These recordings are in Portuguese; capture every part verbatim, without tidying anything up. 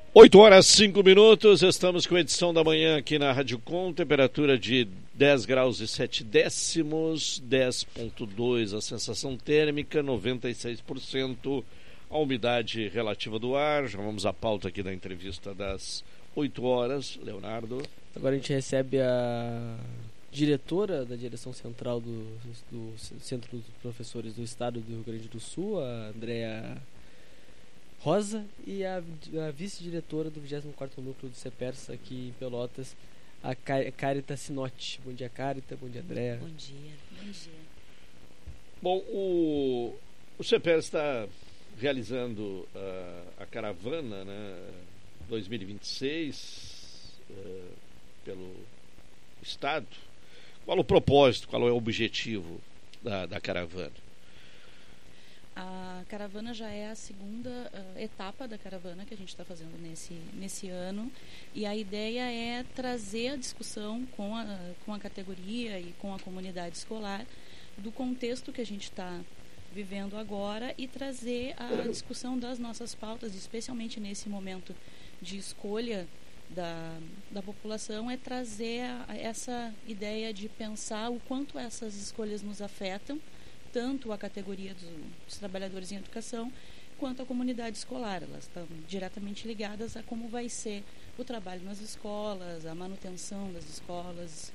oito horas, cinco minutos, estamos com a edição da manhã aqui na Rádio Com, temperatura de dez graus e sete décimos, dez vírgula dois a sensação térmica, noventa e seis por cento a umidade relativa do ar. Já vamos à pauta aqui da entrevista das oito horas, Leonardo. Agora a gente recebe a diretora da direção central do, do Centro dos Professores do Estado do Rio Grande do Sul, a Andréa Rosa, e a, a vice-diretora do vigésimo quarto Núcleo do CEPERS aqui em Pelotas, a Carita Sinotti. Bom dia, Carita. Bom dia, Andréa. Bom dia. Bom dia. Bom, o, o CEPERS está realizando uh, a caravana, né, dois mil e vinte e seis uh, pelo Estado. Qual o propósito, qual é o objetivo da, da caravana? A caravana já é a segunda uh, etapa da caravana que a gente está fazendo nesse, nesse ano, e a ideia é trazer a discussão com a, com a categoria e com a comunidade escolar do contexto que a gente está vivendo agora e trazer a discussão das nossas pautas, especialmente nesse momento de escolha da, da população, é trazer a, essa ideia de pensar o quanto essas escolhas nos afetam, tanto a categoria dos, dos trabalhadores em educação quanto a comunidade escolar. Elas estão diretamente ligadas a como vai ser o trabalho nas escolas, a manutenção das escolas,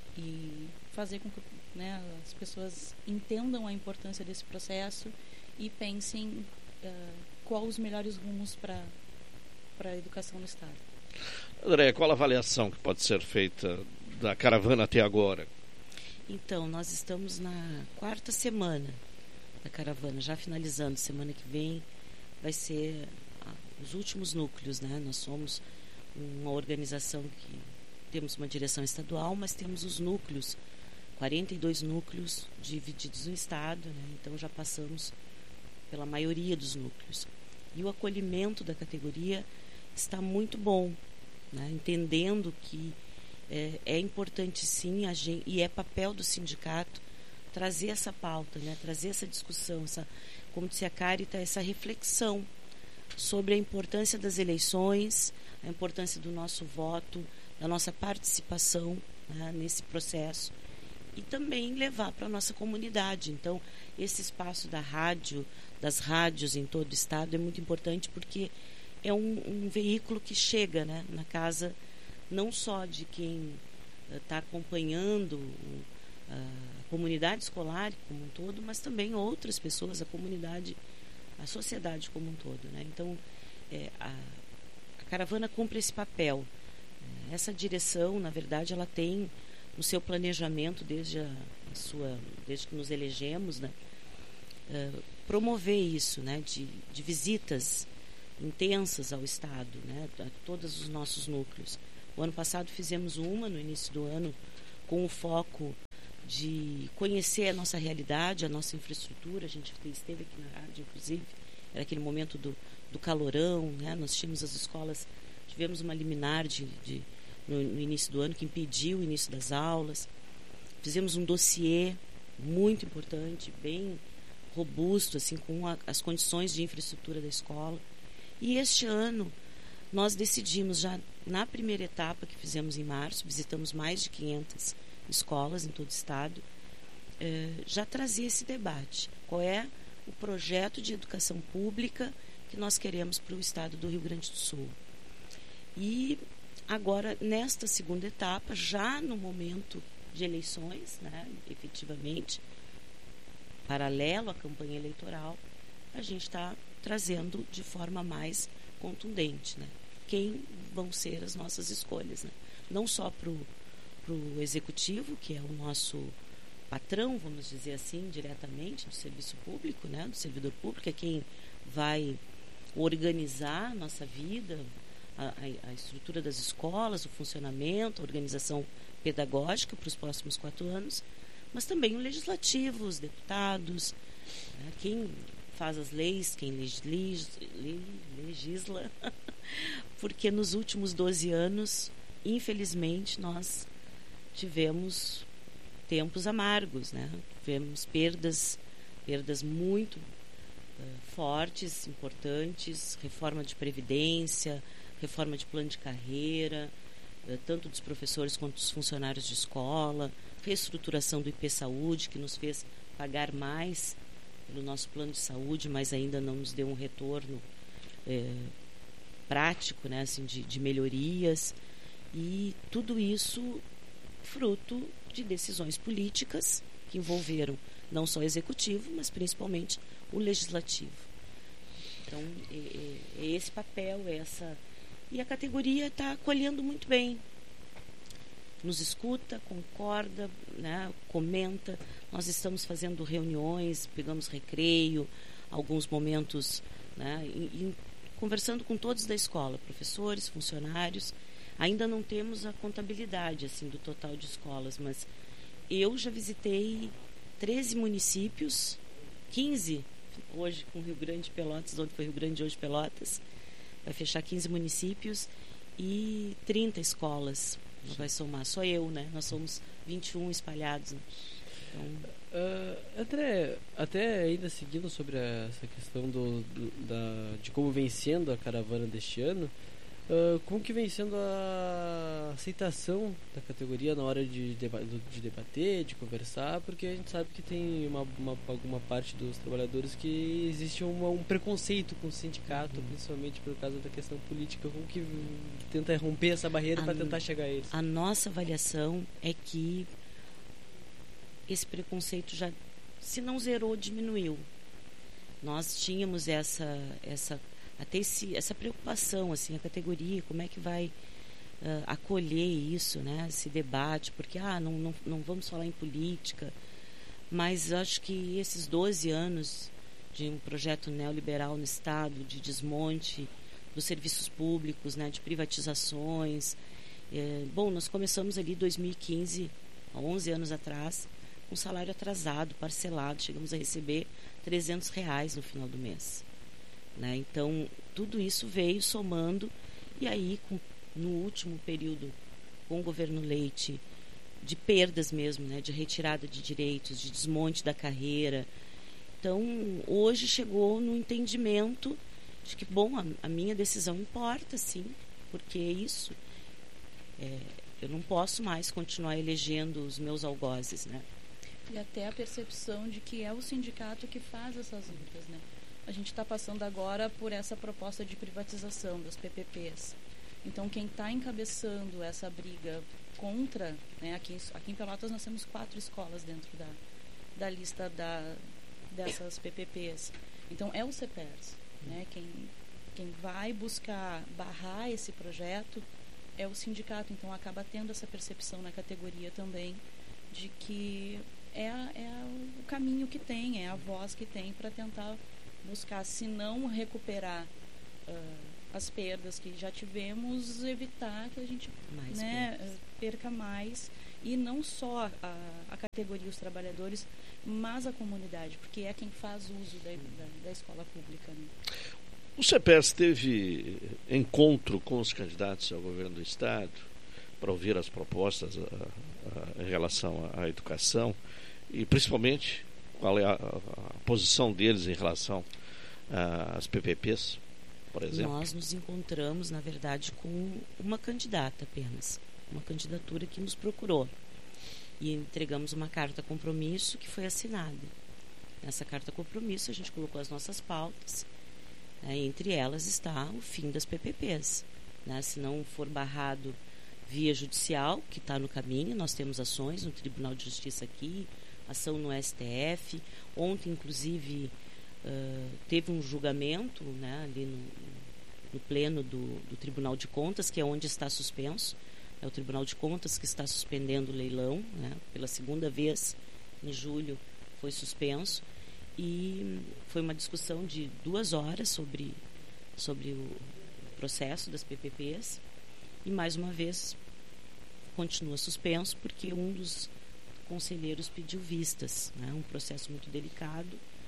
e fazer com que, né, as pessoas entendam a importância desse processo e pensem uh, quais os melhores rumos para para a educação no Estado. André, qual a avaliação que pode ser feita da caravana até agora? Então, nós estamos na quarta semana da caravana, já finalizando. Semana que vem vai ser ah, os últimos núcleos, né? Nós somos uma organização que temos uma direção estadual, mas temos os núcleos, quarenta e dois núcleos divididos no estado, né? Então já passamos pela maioria dos núcleos. E o acolhimento da categoria está muito bom, né? Entendendo que É, é importante sim, a gente, e é papel do sindicato trazer essa pauta, né? Trazer essa discussão, essa, como disse a Carita, essa reflexão sobre a importância das eleições, a importância do nosso voto, da nossa participação, né, nesse processo, e também levar para a nossa comunidade. Então, esse espaço da rádio, das rádios em todo o estado é muito importante, porque é um, um veículo que chega, né, na casa não só de quem está uh, acompanhando uh, a comunidade escolar como um todo, mas também outras pessoas, a comunidade, a sociedade como um todo, né? Então, é, a, a caravana cumpre esse papel. Essa direção, na verdade, ela tem no seu planejamento, desde, a, a sua, desde que nos elegemos, né, uh, promover isso, né, de, de visitas intensas ao Estado, né, a todos os nossos núcleos. O ano passado fizemos uma, no início do ano, com o foco de conhecer a nossa realidade, a nossa infraestrutura. A gente esteve aqui na rádio, inclusive, era aquele momento do, do calorão, né? Nós tínhamos as escolas, tivemos uma liminar de, de, no, no início do ano que impediu o início das aulas. Fizemos um dossiê muito importante, bem robusto, assim, com a, as condições de infraestrutura da escola. E este ano nós decidimos, já na primeira etapa que fizemos em março, visitamos mais de quinhentas escolas em todo o estado, eh, já trazia esse debate. Qual é o projeto de educação pública que nós queremos para o estado do Rio Grande do Sul? E agora, nesta segunda etapa, já no momento de eleições, né, efetivamente, paralelo à campanha eleitoral, a gente está trazendo de forma mais contundente, né, quem vão ser as nossas escolhas, né? Não só para o executivo, que é o nosso patrão, vamos dizer assim, diretamente do serviço público, né? Do servidor público, é quem vai organizar a nossa vida, a, a, a estrutura das escolas, o funcionamento, a organização pedagógica para os próximos quatro anos, mas também o legislativo, os deputados, né? Quem faz as leis, quem legisla, legisla porque nos últimos doze anos, infelizmente, nós tivemos tempos amargos, né? Tivemos perdas, perdas muito uh, fortes, importantes, reforma de previdência, reforma de plano de carreira, uh, tanto dos professores quanto dos funcionários de escola, reestruturação do I P Saúde, que nos fez pagar mais pelo nosso plano de saúde, mas ainda não nos deu um retorno é, prático, né, assim, de, de melhorias. E tudo isso fruto de decisões políticas que envolveram não só o executivo, mas principalmente o legislativo. Então, é, é, é esse papel, essa... E a categoria está acolhendo muito bem. Nos escuta, concorda, né, comenta. Nós estamos fazendo reuniões, pegamos recreio, alguns momentos, né, e, e conversando com todos da escola, professores, funcionários. Ainda não temos a contabilidade assim, do total de escolas, mas eu já visitei treze municípios, quinze hoje com Rio Grande e Pelotas, onde foi Rio Grande, hoje Pelotas. Vai fechar quinze municípios e trinta escolas. Não vai somar, só eu, né? Nós somos vinte e um espalhados. Né? Então... Uh, André, até ainda seguindo sobre a, essa questão do, do, da, de como vem sendo a caravana deste ano, uh, como que vem sendo a aceitação da categoria na hora de, deba de debater, de conversar, porque a gente sabe que tem uma, uma, alguma parte dos trabalhadores que existe uma, um preconceito com o sindicato, uhum. principalmente por causa da questão política, como que tenta romper essa barreira para tentar chegar a eles. A nossa avaliação é que esse preconceito já, se não zerou, diminuiu. Nós tínhamos essa, essa, até esse, essa preocupação, assim, a categoria, como é que vai uh, acolher isso, né, esse debate, porque ah, não, não, não vamos falar em política, mas acho que esses doze anos de um projeto neoliberal no Estado, de desmonte dos serviços públicos, né, de privatizações, é, bom, nós começamos ali em dois mil e quinze, há onze anos atrás, um salário atrasado, parcelado, chegamos a receber trezentos reais no final do mês, né? Então tudo isso veio somando, e aí com, no último período com o governo Leite, de perdas mesmo, né? De retirada de direitos, de desmonte da carreira. Então hoje chegou no entendimento de que, bom, a, a minha decisão importa, sim, porque é isso, é, eu não posso mais continuar elegendo os meus algozes, né? E até a percepção de que é o sindicato que faz essas lutas, né? A gente está passando agora por essa proposta de privatização das P P Ps. Então, quem está encabeçando essa briga contra, né, aqui, aqui em Pelotas nós temos quatro escolas dentro da, da lista da, dessas P P Ps. Então, é o CEPERS, né? Quem, quem vai buscar barrar esse projeto é o sindicato. Então, acaba tendo essa percepção na categoria também de que é, é o caminho que tem, é a voz que tem para tentar buscar, se não recuperar uh, as perdas que já tivemos, evitar que a gente mais né, perca mais, e não só a, a categoria, os trabalhadores, mas a comunidade, porque é quem faz uso da, da, da escola pública. Né? O CEPERS teve encontro com os candidatos ao governo do Estado para ouvir as propostas a, a, em relação à, à educação, e principalmente qual é a, a posição deles em relação às P P Ps, por exemplo? Nós nos encontramos, na verdade, com uma candidata apenas, uma candidatura que nos procurou, e entregamos uma carta compromisso que foi assinada. Nessa carta compromisso a gente colocou as nossas pautas, né, entre elas está o fim das P P Ps, né, se não for barrado via judicial, que está no caminho. Nós temos ações no Tribunal de Justiça aqui, ação no S T F. Ontem, inclusive, uh, teve um julgamento, né, ali no, no pleno do, do Tribunal de Contas, que é onde está suspenso. É o Tribunal de Contas que está suspendendo o leilão, né, pela segunda vez em julho foi suspenso. E foi uma discussão de duas horas sobre, sobre o processo das P P Ps. E, mais uma vez, continua suspenso porque um dos conselheiros pediu vistas, né? Um processo muito delicado,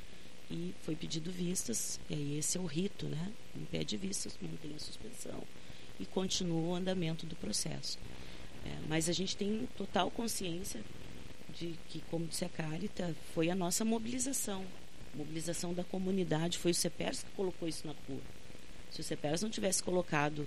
e foi pedido vistas, e aí esse é o rito, né? Um pede vistas, mantém a suspensão e continua o andamento do processo. É, mas a gente tem total consciência de que, como disse a Carita, foi a nossa mobilização, mobilização da comunidade, foi o CEPERS que colocou isso na rua. Se o CEPERS não tivesse colocado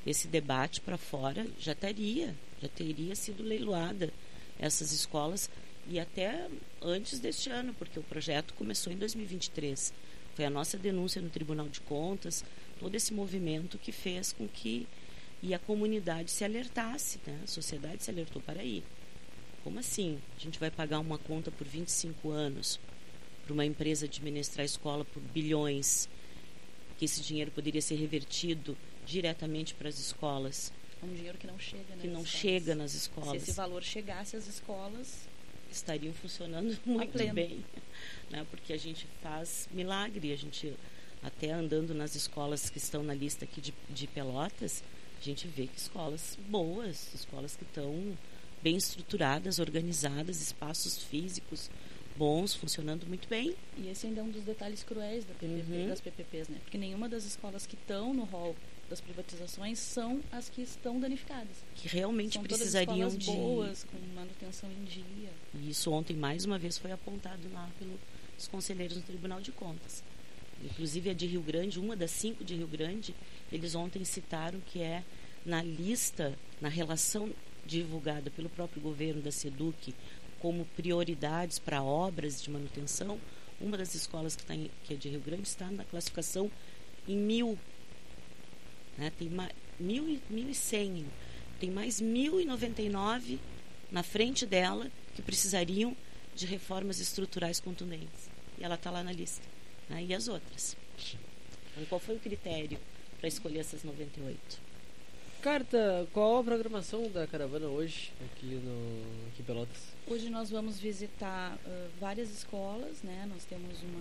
esse debate para fora, já teria, já teria sido leiloada essas escolas, e até antes deste ano, porque o projeto começou em dois mil e vinte e três. Foi a nossa denúncia no Tribunal de Contas, todo esse movimento que fez com que e a comunidade se alertasse, né? A sociedade se alertou para aí. Como assim? A gente vai pagar uma conta por vinte e cinco anos para uma empresa administrar a escola por bilhões, que esse dinheiro poderia ser revertido diretamente para as escolas. Um dinheiro que não chega nas que não escolas. chega nas escolas. Se esse valor chegasse às escolas, estariam funcionando muito bem, né? Porque a gente faz milagre. A gente, até andando nas escolas que estão na lista aqui de, de Pelotas, a gente vê que escolas boas, escolas que estão bem estruturadas, organizadas, espaços físicos bons, funcionando muito bem. E esse ainda é um dos detalhes cruéis da P P P, uhum. das P P Ps, né? Porque nenhuma das escolas que estão no rol das privatizações são as que estão danificadas. Que realmente são precisariam todas de... boas, com manutenção em dia. E isso ontem, mais uma vez, foi apontado lá pelos conselheiros do Tribunal de Contas. Inclusive a de Rio Grande, uma das cinco de Rio Grande, eles ontem citaram que é na lista, na relação divulgada pelo próprio governo da SEDUC como prioridades para obras de manutenção, uma das escolas que, tá em, que é de Rio Grande está na classificação em mil. Né? Tem ma, mil, e, mil e cem. Tem mais mil e noventa e nove na frente dela que precisariam de reformas estruturais contundentes. E ela está lá na lista. Né? E as outras? Então, qual foi o critério para escolher essas noventa e oito? Carta, qual a programação da caravana hoje aqui, no, aqui em Pelotas? Hoje nós vamos visitar uh, várias escolas, né? Nós temos uma,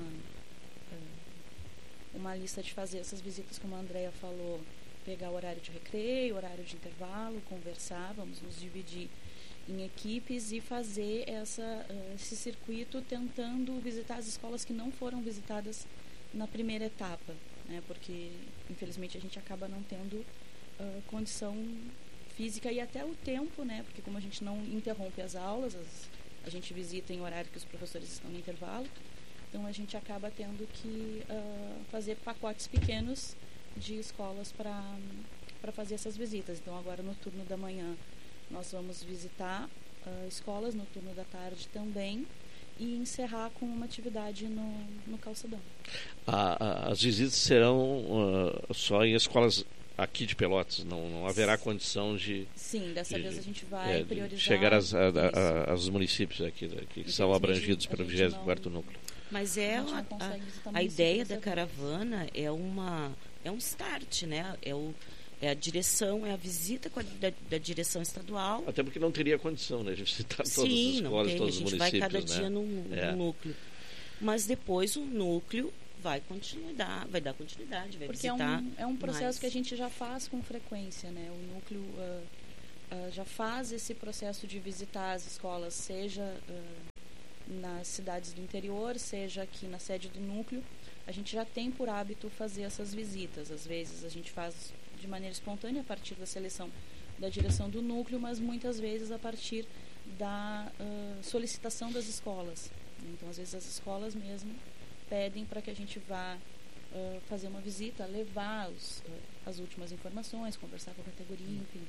uh, uma lista de fazer essas visitas, como a Andrea falou, pegar o horário de recreio, horário de intervalo, conversar, vamos nos dividir em equipes e fazer essa, uh, esse circuito tentando visitar as escolas que não foram visitadas na primeira etapa, né? Porque infelizmente a gente acaba não tendo uh, condição física e até o tempo, né? Porque como a gente não interrompe as aulas, as, a gente visita em horário que os professores estão no intervalo, então a gente acaba tendo que uh, fazer pacotes pequenos de escolas para para fazer essas visitas. Então agora no turno da manhã nós vamos visitar uh, escolas, no turno da tarde também, e encerrar com uma atividade no, no calçadão. Ah, as visitas serão uh, só em escolas aqui de Pelotas, não, não haverá condição de... Sim, dessa de, vez a gente vai é, priorizar... chegar às, a, a, aos municípios aqui, que são abrangidos pelo vigésimo quarto núcleo. Mas é a, a, a ideia da caravana é, uma, é um start, né? É, o, é a direção, é a visita com a, da, da direção estadual. Até porque não teria condição, né? De visitar todas Sim, as escolas, tem, todos os municípios. A gente vai cada né? dia num, é. num núcleo. Mas depois o núcleo vai continuar, vai dar continuidade, vai Porque visitar. Porque é, um, é um processo mais. que a gente já faz com frequência, né? O núcleo uh, uh, já faz esse processo de visitar as escolas, seja uh, nas cidades do interior, seja aqui na sede do núcleo. A gente já tem por hábito fazer essas visitas. Às vezes a gente faz de maneira espontânea a partir da seleção da direção do núcleo, mas muitas vezes a partir da uh, solicitação das escolas. Então, às vezes as escolas mesmo pedem para que a gente vá uh, fazer uma visita, levar os, uh, as últimas informações, conversar com a categoria, enfim.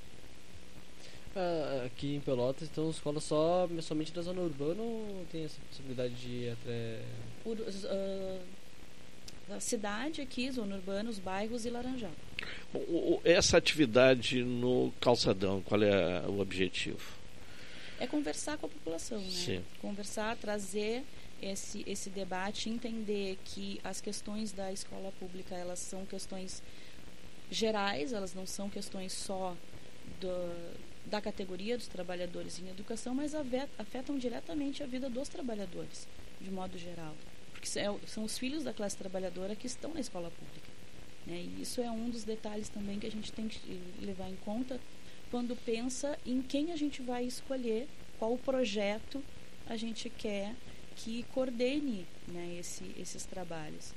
Ah, aqui em Pelotas, então, escola só somente da zona urbana ou tem essa possibilidade de ir até... Por, uh, a cidade aqui, zona urbana, os bairros e Laranjal. Bom, essa atividade no calçadão, qual é o objetivo? É conversar com a população, né? Sim. Conversar, trazer esse, esse debate, entender que as questões da escola pública, elas são questões gerais, elas não são questões só do, da categoria dos trabalhadores em educação, mas afetam diretamente a vida dos trabalhadores, de modo geral. Porque são os filhos da classe trabalhadora que estão na escola pública, né? E isso é um dos detalhes também que a gente tem que levar em conta quando pensa em quem a gente vai escolher, qual o projeto a gente quer que coordene, né, esse, esses trabalhos.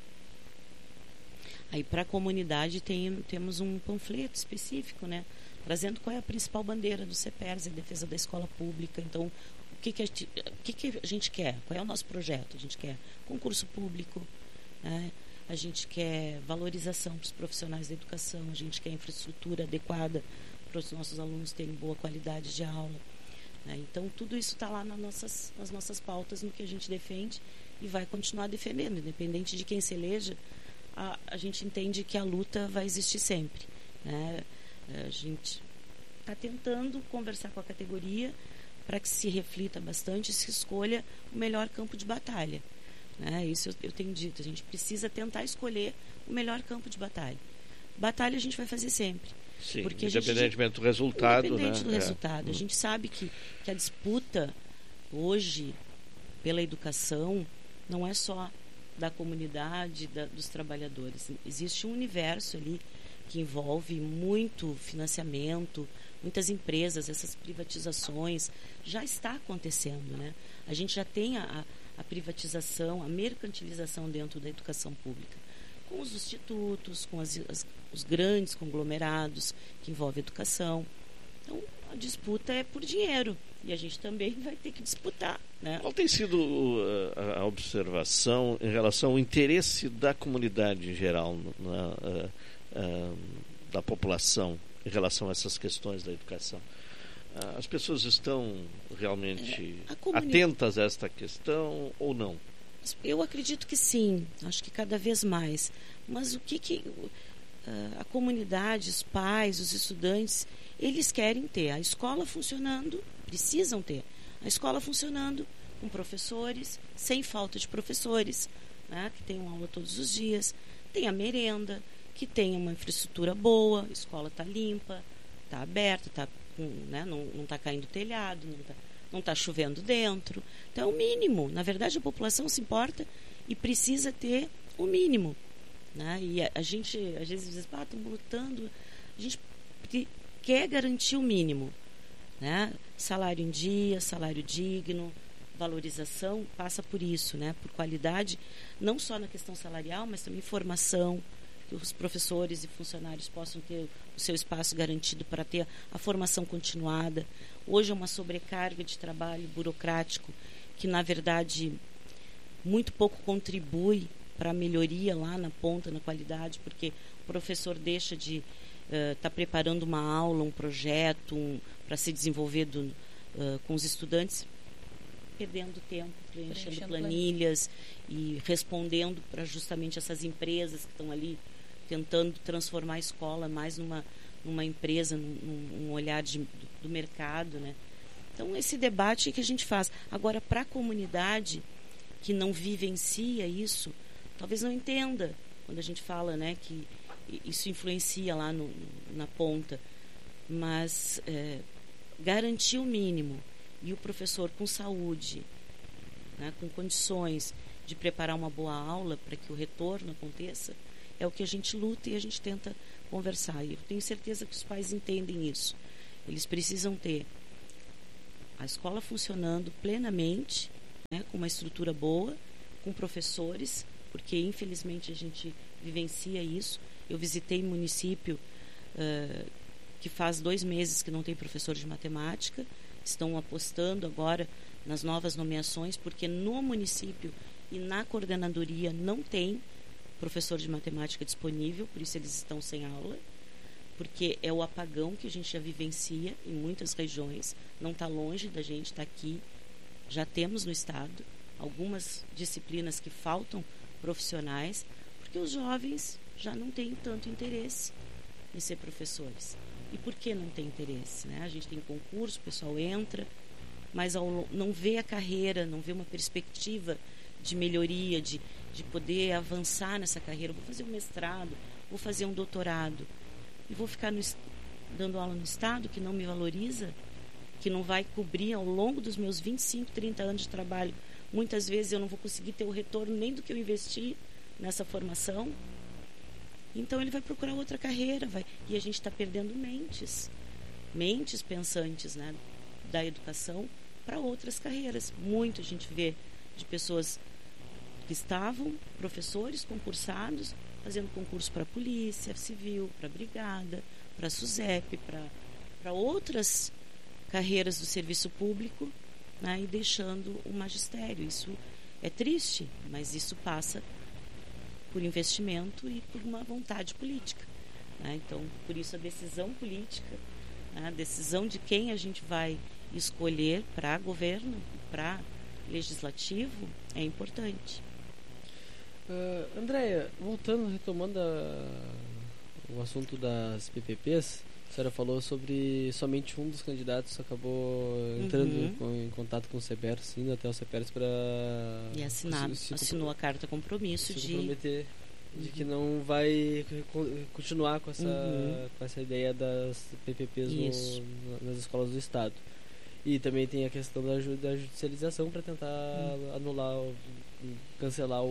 Aí para a comunidade tem, temos um panfleto específico, né, trazendo qual é a principal bandeira do CEPERS, a defesa da escola pública. Então, o que, que, a, o que, que a gente quer? Qual é o nosso projeto? A gente quer concurso público, né? a gente quer valorização para os profissionais da educação, a gente quer infraestrutura adequada para os nossos alunos terem boa qualidade de aula. Né? Então, tudo isso está lá nas nossas, nas nossas pautas, no que a gente defende e vai continuar defendendo, independente de quem se eleja. A, a gente entende que a luta vai existir sempre. Né? A gente está tentando conversar com a categoria para que se reflita bastante e se escolha o melhor campo de batalha. Né? Isso eu, eu tenho dito, a gente precisa tentar escolher o melhor campo de batalha. Batalha a gente vai fazer sempre. Sim, porque independentemente gente, do resultado. Independente né? do é. resultado. A gente sabe que, que a disputa hoje pela educação não é só da comunidade, da, dos trabalhadores. Existe um universo ali que envolve muito financiamento, muitas empresas, essas privatizações. Já está acontecendo, né? A gente já tem a, a privatização, a mercantilização dentro da educação pública, com os institutos, com as, as, os grandes conglomerados que envolvem a educação. Então, a disputa é por dinheiro e a gente também vai ter que disputar. Né? Qual tem sido uh, a observação em relação ao interesse da comunidade em geral, na, uh, uh, da população, em relação a essas questões da educação? Uh, as pessoas estão realmente é, a comuni... atentas a esta questão ou não? Eu acredito que sim, acho que cada vez mais. Mas o que, que uh, a comunidade, os pais, os estudantes, eles querem ter a escola funcionando, precisam ter a escola funcionando com professores, sem falta de professores, né, que tenham aula todos os dias, tem a merenda, que tenha uma infraestrutura boa, a escola está limpa, está aberta, tá, né, não está caindo telhado, não está não está chovendo dentro. Então, é o mínimo. Na verdade, a população se importa e precisa ter o mínimo. Né? E a, a gente, às vezes, diz, ah, estamos lutando. A gente quer garantir o mínimo. Né? Salário em dia, salário digno, valorização, passa por isso, né? Por qualidade, não só na questão salarial, mas também formação, que os professores e funcionários possam ter o seu espaço garantido para ter a formação continuada. Hoje é uma sobrecarga de trabalho burocrático que, na verdade, muito pouco contribui para a melhoria lá na ponta, na qualidade, porque o professor deixa de estar uh, tá preparando uma aula, um projeto um, para ser desenvolvido uh, com os estudantes, perdendo tempo, preenchendo, preenchendo planilhas e respondendo para justamente essas empresas que estão ali tentando transformar a escola mais numa, numa empresa, num, num olhar de, do mercado, né? Então, esse debate que a gente faz. Agora, para a comunidade que não vivencia isso, talvez não entenda quando a gente fala, né, que isso influencia lá no, na ponta. Mas é, garantir o mínimo e o professor com saúde, né, com condições de preparar uma boa aula para que o retorno aconteça, é o que a gente luta e a gente tenta conversar. E eu tenho certeza que os pais entendem isso. Eles precisam ter a escola funcionando plenamente, né, com uma estrutura boa, com professores, porque infelizmente a gente vivencia isso. Eu visitei um município uh, que faz dois meses que não tem professor de matemática. Estão apostando agora nas novas nomeações, porque no município e na coordenadoria não tem professor de matemática disponível, por isso eles estão sem aula, porque é o apagão que a gente já vivencia em muitas regiões, não está longe da gente, está aqui, já temos no estado algumas disciplinas que faltam profissionais, porque os jovens já não têm tanto interesse em ser professores. E por que não tem interesse? Né? A gente tem concurso, o pessoal entra, mas ao, não vê a carreira, não vê uma perspectiva de melhoria, de, de poder avançar nessa carreira. Vou fazer um mestrado, vou fazer um doutorado e vou ficar no, dando aula no estado que não me valoriza, que não vai cobrir ao longo dos meus vinte e cinco, trinta anos de trabalho. Muitas vezes eu não vou conseguir ter o retorno nem do que eu investi nessa formação. Então ele vai procurar outra carreira, vai, e a gente está perdendo mentes, mentes pensantes, né, da educação para outras carreiras. Muito a gente vê de pessoas que estavam, professores concursados, fazendo concurso para a polícia civil, para a brigada, para a SUSEP, para, para outras carreiras do serviço público, né, e deixando o magistério. Isso é triste, mas isso passa por investimento e por uma vontade política, né? Então, por isso a decisão política, né? A decisão de quem a gente vai escolher para governo, para legislativo, é importante. Uh, Andréia, voltando, retomando a, o assunto das P P Ps, a senhora falou sobre somente um dos candidatos acabou entrando uhum. em, em contato com o CEPERS, indo até o CEPERS para... E assinado, se, se assinou a carta compromisso se de... comprometer uhum. de que não vai continuar com essa, uhum. com essa ideia das P P Ps no, nas escolas do Estado. E também tem a questão da, da judicialização para tentar uhum. anular, cancelar o,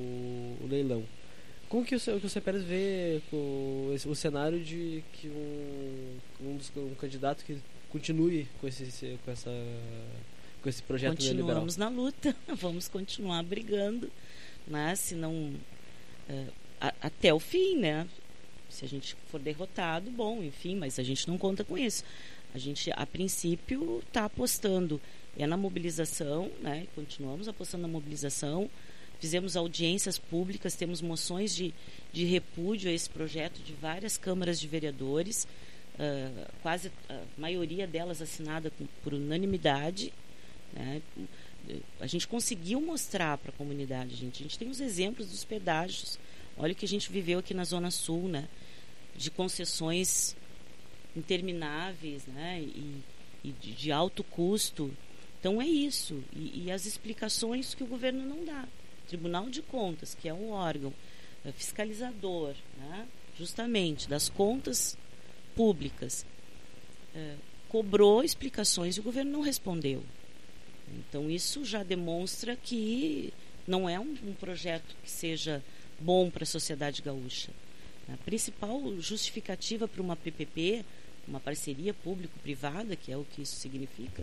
o leilão. Como que o, que o CEPERS vê o, o cenário de que um, um, dos, um candidato que continue com esse, com essa, com esse projeto neoliberal? Continuamos na luta, vamos continuar brigando, né? Se não, uh, a, até o fim, né? Se a gente for derrotado, bom, enfim, mas a gente não conta com isso. A gente, a princípio, está apostando é na mobilização, né? Continuamos apostando na mobilização. Fizemos audiências públicas, temos moções de, de repúdio a esse projeto de várias câmaras de vereadores, uh, quase a maioria delas assinada com, por unanimidade, né? A gente conseguiu mostrar para a comunidade, gente. A gente tem os exemplos dos pedágios. Olha o que a gente viveu aqui na Zona Sul, né? De concessões intermináveis, né? E, e de, de alto custo. Então é isso. E, e as explicações que o governo não dá. Tribunal de Contas, que é um órgão é, fiscalizador, né, justamente das contas públicas, é, cobrou explicações e o governo não respondeu. Então isso já demonstra que não é um, um projeto que seja bom para a sociedade gaúcha. A principal justificativa para uma P P P, uma parceria público-privada, que é o que isso significa,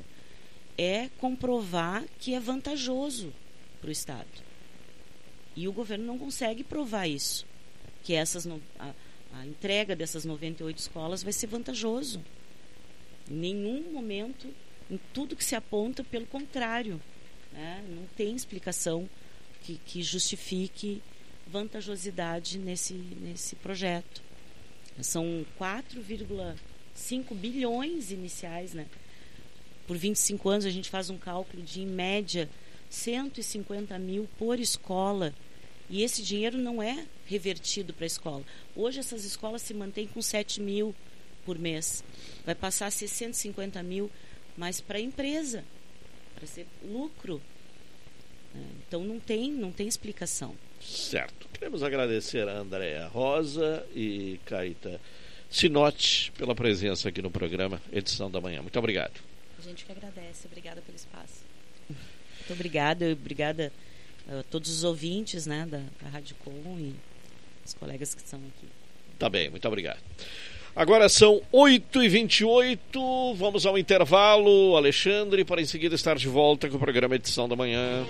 é comprovar que é vantajoso para o Estado. E o governo não consegue provar isso, que essas no, a, a entrega dessas noventa e oito escolas vai ser vantajoso. Em nenhum momento, em tudo que se aponta, pelo contrário, né? Não tem explicação que, que justifique vantajosidade nesse, nesse projeto. São quatro vírgula cinco bilhões iniciais, né? Por vinte e cinco anos a gente faz um cálculo de, em média, cento e cinquenta mil por escola, e esse dinheiro não é revertido para a escola. Hoje essas escolas se mantêm com sete mil por mês. Vai passar a ser cento e cinquenta mil, mas para a empresa, para ser lucro. Então não tem, não tem explicação. Certo. Queremos agradecer a Andréia Rosa e Caíta Sinotti pela presença aqui no programa Edição da Manhã. Muito obrigado. A gente que agradece. Obrigada pelo espaço. Muito obrigada. Obrigada a todos os ouvintes, né, da, da Rádio Com e os colegas que estão aqui. Tá bem, muito obrigado. Agora são oito e vinte e oito, vamos ao intervalo, Alexandre, para em seguida estar de volta com o programa Edição da Manhã.